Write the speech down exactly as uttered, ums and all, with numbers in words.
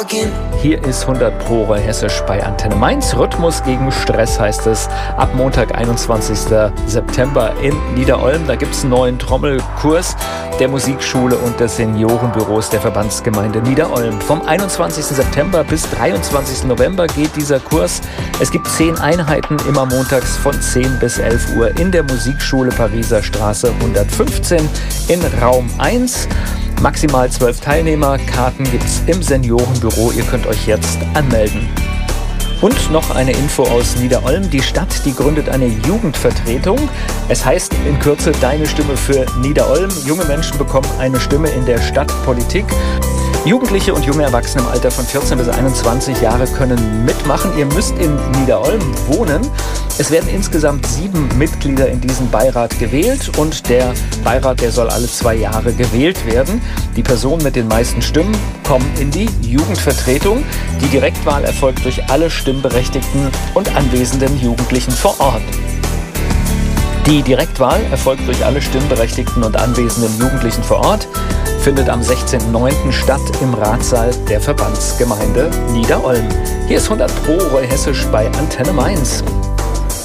Hier ist hundert Pro Hessisch bei Antenne Mainz. Rhythmus gegen Stress heißt es. Ab Montag, einundzwanzigsten September in Niederolm. Da gibt es einen neuen Trommelkurs der Musikschule und des Seniorenbüros der Verbandsgemeinde Niederolm. Vom einundzwanzigsten September bis dreiundzwanzigsten November geht dieser Kurs. Es gibt zehn Einheiten, immer montags von zehn bis elf Uhr in der Musikschule Pariser Straße hundertfünfzehn in Raum eins. Maximal zwölf Teilnehmer. Karten gibt's im Seniorenbüro. Ihr könnt euch jetzt anmelden. Und noch eine Info aus Niederolm. Die Stadt, die gründet eine Jugendvertretung. Es heißt in Kürze Deine Stimme für Niederolm. Junge Menschen bekommen eine Stimme in der Stadtpolitik. Jugendliche und junge Erwachsene im Alter von vierzehn bis einundzwanzig Jahre können mitmachen. Ihr müsst in Niederolm wohnen. Es werden insgesamt sieben Mitglieder in diesen Beirat gewählt und der Beirat, der soll alle zwei Jahre gewählt werden. Die Personen mit den meisten Stimmen kommen in die Jugendvertretung. Die Direktwahl erfolgt durch alle stimmberechtigten und anwesenden Jugendlichen vor Ort. Die Direktwahl erfolgt durch alle stimmberechtigten und anwesenden Jugendlichen vor Ort, findet am sechzehnten neunten statt im Ratssaal der Verbandsgemeinde Niederolm. Hier ist hundert Pro Hessisch bei Antenne Mainz.